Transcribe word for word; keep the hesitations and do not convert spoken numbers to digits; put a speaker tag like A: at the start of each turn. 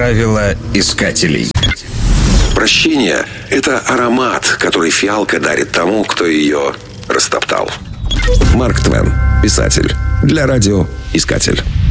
A: Правила искателей.
B: Прощение — это аромат, который фиалка дарит тому, кто ее растоптал. Марк Твен, писатель, для радиоискатель.